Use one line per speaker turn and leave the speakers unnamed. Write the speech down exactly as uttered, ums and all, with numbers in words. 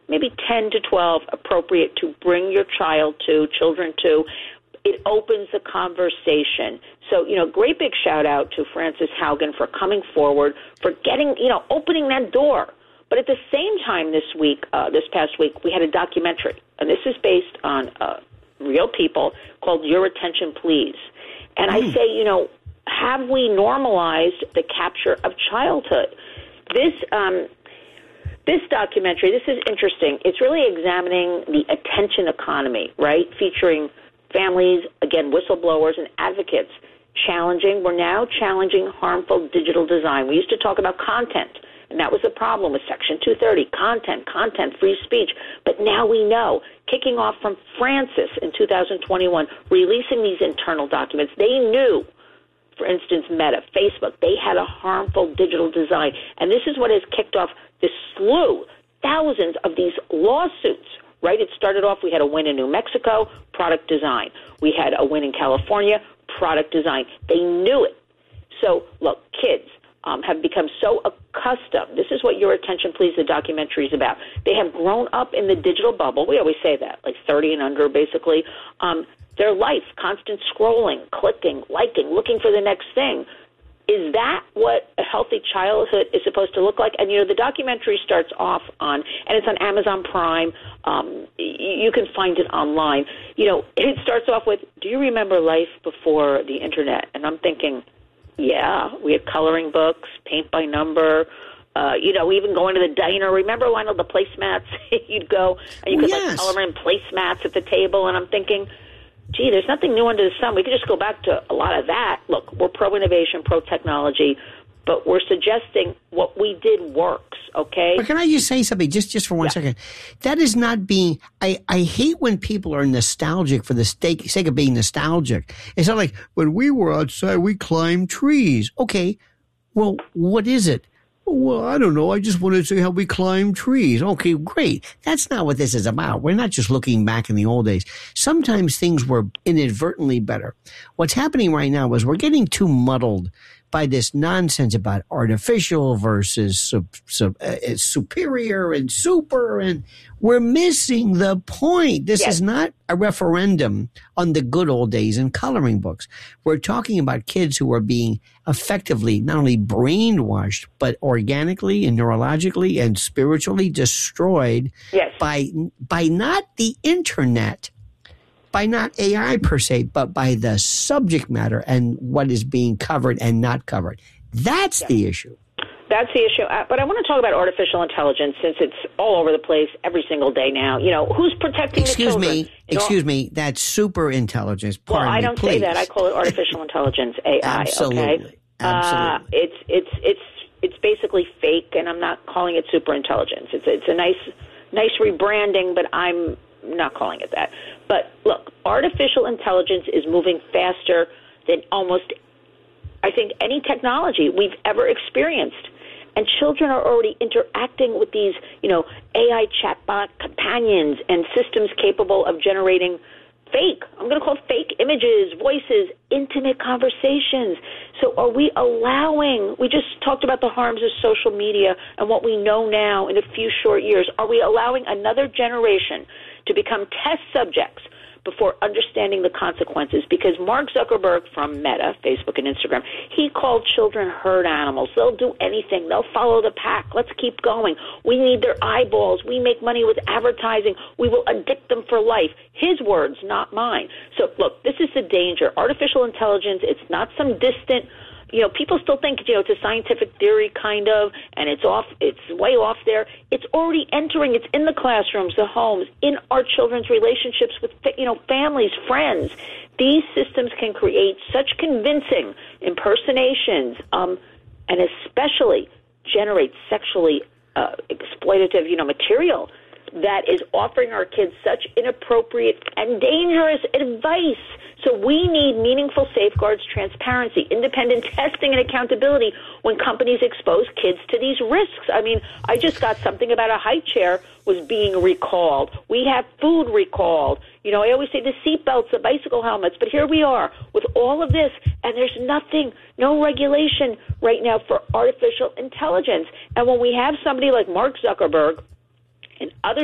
maybe ten to twelve appropriate to bring your child to, children to. It opens the conversation. So, you know, great big shout out to Frances Haugen for coming forward, for getting, you know, opening that door. But at the same time this week, uh, this past week, we had a documentary, and this is based on uh, real people, called Your Attention Please. And mm. I say, you know, have we normalized the capture of childhood? This um, this documentary, this is interesting. It's really examining the attention economy, right, featuring families, again, whistleblowers and advocates challenging. We're now challenging harmful digital design. We used to talk about content, and that was the problem with Section two thirty, content, content, free speech. But now we know, kicking off from Francis in two thousand twenty-one, releasing these internal documents, they knew, for instance, Meta, Facebook, they had a harmful digital design. And this is what has kicked off this slew, thousands of these lawsuits, right? It started off, we had a win in New Mexico, product design. We had a win in California, product design. They knew it. So, look, kids um, have become so accustomed. This is what Your Attention Please, the documentary is about. They have grown up in the digital bubble. We always say that, like thirty and under, basically. Um, their life, constant scrolling, clicking, liking, looking for the next thing. Is that what a healthy childhood is supposed to look like? And, you know, the documentary starts off on, and it's on Amazon Prime. Um, you can find it online. You know, it starts off with, do you remember life before the Internet? And I'm thinking, yeah, we had coloring books, paint by number, uh, you know, even going to the diner. Remember, Lionel, the placemats? You'd go, and you could, oh, yes. like, color in placemats at the table. And I'm thinking, gee, there's nothing new under the sun. We could just go back to a lot of that. Look, we're pro-innovation, pro-technology, but we're suggesting what we did works, okay?
But can I just say something, just, just for one yeah. second? That is not being, I, I hate when people are nostalgic for the sake, sake of being nostalgic. It's not like, when we were outside, we climbed trees. Okay, well, what is it? Well, I don't know. I just wanted to see how we climb trees. Okay, great. That's not what this is about. We're not just looking back in the old days. Sometimes things were inadvertently better. What's happening right now is we're getting too muddled by this nonsense about artificial versus sub, sub, uh, superior and super, and we're missing the point. This yes. is not a referendum on the good old days in coloring books. We're talking about kids who are being effectively not only brainwashed, but organically and neurologically and spiritually destroyed yes. by by not the internet, by not A I per se, but by the subject matter and what is being covered and not covered. That's yeah. the issue.
That's the issue. Uh, but I want to talk about artificial intelligence since it's all over the place every single day now. You know, who's protecting
excuse
the children?
Me, you excuse know? me, that's super intelligence. Pardon
well, I don't
me,
say that. I call it artificial intelligence, A I.
Absolutely.
Okay?
Absolutely.
Uh, it's it's it's it's basically fake, and I'm not calling it super intelligence. It's it's a nice nice rebranding, but I'm not calling it that. But look, artificial intelligence is moving faster than almost, I think, any technology we've ever experienced. And children are already interacting with these, you know, A I chatbot companions and systems capable of generating fake, I'm going to call it fake images, voices, intimate conversations. So are we allowing, we just talked about the harms of social media and what we know now in a few short years. Are we allowing another generation to become test subjects before understanding the consequences? Because Mark Zuckerberg from Meta, Facebook and Instagram, he called children herd animals. They'll do anything. They'll follow the pack. Let's keep going. We need their eyeballs. We make money with advertising. We will addict them for life. His words, not mine. So, look, this is the danger. Artificial intelligence, it's not some distant, you know, people still think, you know, it's a scientific theory kind of, and it's off, it's way off there. It's already entering, it's in the classrooms, the homes, in our children's relationships with, you know, families, friends. These systems can create such convincing impersonations, um, and especially generate sexually uh, exploitative, you know, material that is offering our kids such inappropriate and dangerous advice. So we need meaningful safeguards, transparency, independent testing, and accountability when companies expose kids to these risks. I mean, I just got something about a high chair was being recalled. We have food recalled. You know, I always say the seatbelts, the bicycle helmets, but here we are with all of this, and there's nothing, no regulation right now for artificial intelligence. And when we have somebody like Mark Zuckerberg and other